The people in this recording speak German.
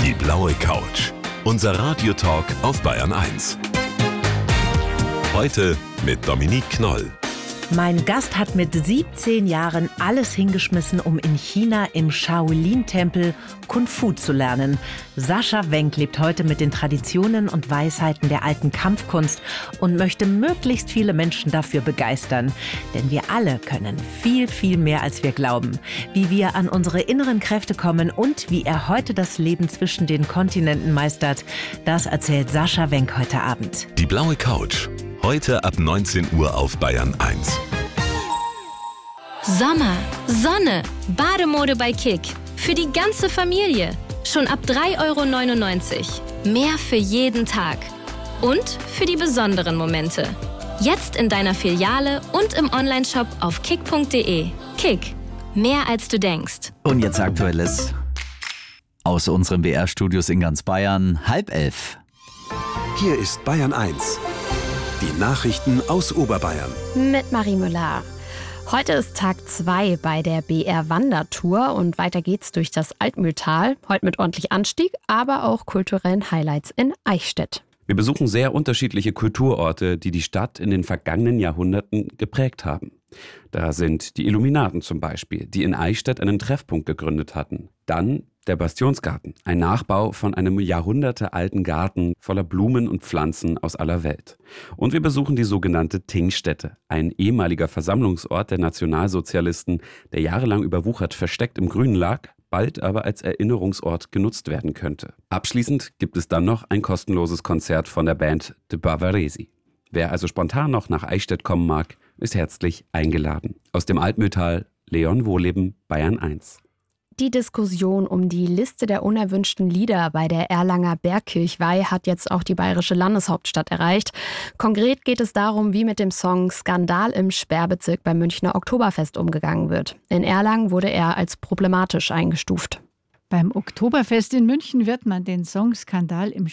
Die blaue Couch. Unser Radiotalk auf Bayern 1. Heute mit Dominique Knoll. Mein Gast hat mit 17 Jahren alles hingeschmissen, um in China im Shaolin-Tempel Kung Fu zu lernen. Sascha Wenk lebt heute mit den Traditionen und Weisheiten der alten Kampfkunst und möchte möglichst viele Menschen dafür begeistern. Denn wir alle können viel, viel mehr, als wir glauben. Wie wir an unsere inneren Kräfte kommen und wie er heute das Leben zwischen den Kontinenten meistert, das erzählt Sascha Wenk heute Abend. Die blaue Couch. Heute ab 19 Uhr auf Bayern 1. Sommer, Sonne, Bademode bei Kick. Für die ganze Familie. Schon ab 3,99 €. Mehr für jeden Tag. Und für die besonderen Momente. Jetzt in deiner Filiale und im Onlineshop auf kick.de. Kick. Mehr als du denkst. Und jetzt Aktuelles aus unseren BR-Studios in ganz Bayern. 10:30. Hier ist Bayern 1. Die Nachrichten aus Oberbayern. Mit Marie Müller. Heute ist Tag 2 bei der BR-Wandertour und weiter geht's durch das Altmühltal. Heute mit ordentlich Anstieg, aber auch kulturellen Highlights in Eichstätt. Wir besuchen sehr unterschiedliche Kulturorte, die die Stadt in den vergangenen Jahrhunderten geprägt haben. Da sind die Illuminaten zum Beispiel, die in Eichstätt einen Treffpunkt gegründet hatten. Dann der Bastionsgarten, ein Nachbau von einem jahrhundertealten Garten voller Blumen und Pflanzen aus aller Welt. Und wir besuchen die sogenannte Tingstätte, ein ehemaliger Versammlungsort der Nationalsozialisten, der jahrelang überwuchert versteckt im Grünen lag, bald aber als Erinnerungsort genutzt werden könnte. Abschließend gibt es dann noch ein kostenloses Konzert von der Band De Bavaresi. Wer also spontan noch nach Eichstätt kommen mag, ist herzlich eingeladen. Aus dem Altmühltal, Leon Wohleben, Bayern 1. Die Diskussion um die Liste der unerwünschten Lieder bei der Erlanger Bergkirchweih hat jetzt auch die bayerische Landeshauptstadt erreicht. Konkret geht es darum, wie mit dem Song Skandal im Sperrbezirk beim Münchner Oktoberfest umgegangen wird. In Erlangen wurde er als problematisch eingestuft. Beim Oktoberfest in München wird man den Song Skandal im